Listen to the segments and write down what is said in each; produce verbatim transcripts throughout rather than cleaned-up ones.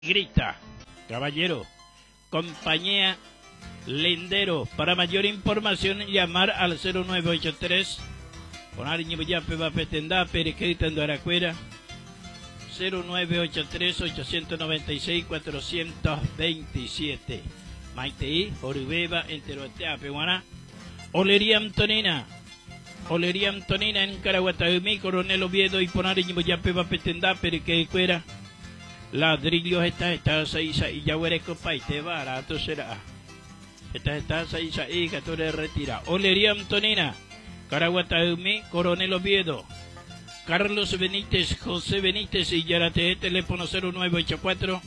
Grita, caballero, compañía Lindero. Para mayor información llamar al cero nueve ocho tres ponar Ñibuyape Bapetendá Periquita en Daracuera cero nueve ocho tres ocho nueve seis cuatro dos siete. Maiteí, Orubeba, Enterotea, Pehuana. Olería Antonina, Olería Antonina en Caraguataumí, Coronel Oviedo y ponar Ñibuyape Bapetendá Periquita. Ladrillos estas estas ahí y ya veré copa y te barato será. Estas estas ahí y que tú le retira. Olería Antonina, Caraguataumí, Coronel Oviedo, Carlos Benítez, José Benítez y Yarate, teléfono cero nueve ocho cuatro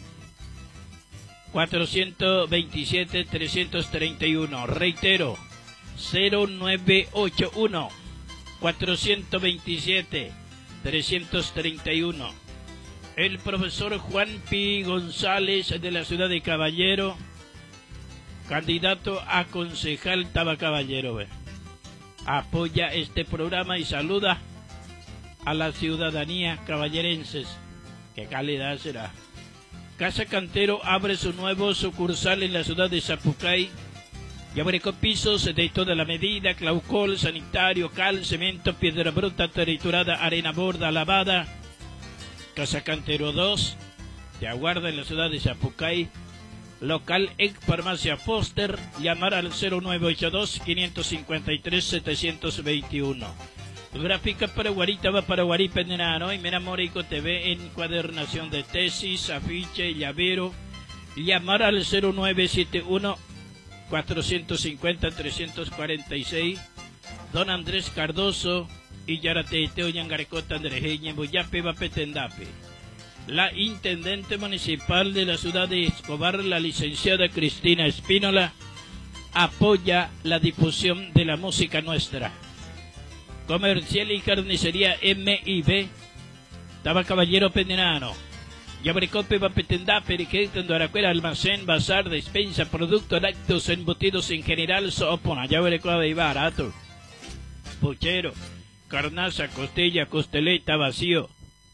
cuatro dos siete tres tres uno. Reitero, cero nueve ocho uno cuatro dos siete tres tres uno. El profesor Juan P. González de la ciudad de Caballero, candidato a concejal Tabacaballero, apoya este programa y saluda a la ciudadanía caballerenses. ¿Qué calidad será? Casa Cantero abre su nuevo sucursal en la ciudad de Zapucay y abre con pisos de toda la medida, claucol, sanitario, cal, cemento, piedra bruta, triturada, arena borda, lavada. Casa Cantero dos, te aguarda en la ciudad de Zapucay. Local E C Farmacia Foster, llamar al cero nueve ocho dos cinco cinco tres siete dos uno. Gráfica para Guarita va para Guaripendenano y Menamorico T V, encuadernación de tesis, afiche, llavero. Llamar al cero nueve siete uno cuatro cinco cero tres cuatro seis. Don Andrés Cardoso y Yarateo Yangarecota Andrejeña Buyape Bapetendape. La intendente municipal de la ciudad de Escobar, la licenciada Cristina Espínola, apoya la difusión de la música nuestra. Comercial y carnicería M I B, Tabacaballero Pendenano, Yabricope Bapetendape, Periqueta en Doracuera, almacén, bazar, despensa, productos lácteos, embutidos en general, sopona, Yabricope y barato. Puchero, carnaza, costilla, costeleta, vacío.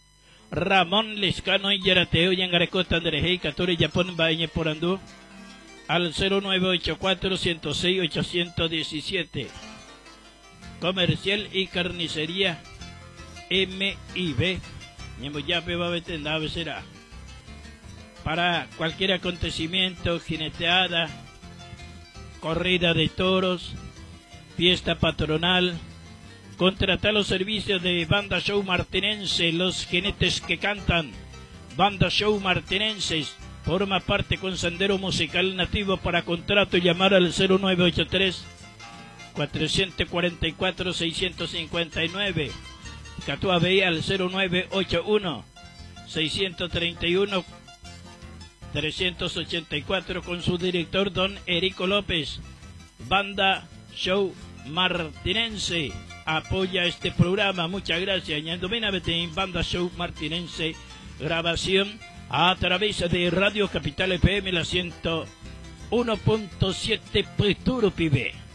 Ramón Lescano y Yarateo Yangarecota Andrejey, Catori Japón Bañe Porandú, al cero nueve ocho cuatro uno cero seis ocho uno siete. Comercial y carnicería M I B, Ñemboyape Babetendá será. Para cualquier acontecimiento, jineteada, corrida de toros, fiesta patronal, contratar los servicios de Banda Show Martinense, los jinetes que cantan. Banda Show Martinenses, forma parte con sendero musical nativo. Para contrato llamar al cero nueve ocho tres cuatro cuatro cuatro seis cinco nueve. Catua B al cero nueve ocho uno seis tres uno tres ocho cuatro con su director don Erico López. Banda Show Martinense apoya este programa. Muchas gracias. Ñandomena Betín, Banda Show Martinense, grabación a través de Radio Capital F M, la ciento uno punto siete Peturo Pibe.